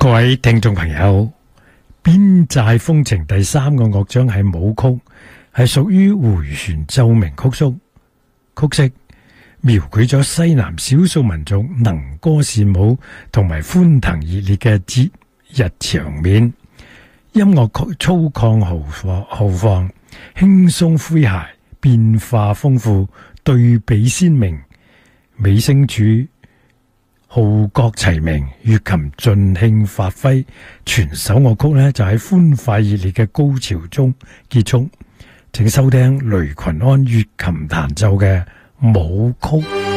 各位聽眾朋友，邊寨風情第三個樂章係舞曲，係屬於回旋奏鳴曲縮，曲式描繪咗西南少數民族能歌善舞同埋歡騰熱烈嘅節日場面。音樂粗獷豪放，輕鬆詼諧，變化豐富，對比鮮明，美聲柱號角齊鳴，樂琴盡興發揮，全首樂曲呢就喺歡快熱烈嘅高潮中結束。請收聽雷群安樂琴彈奏嘅舞曲。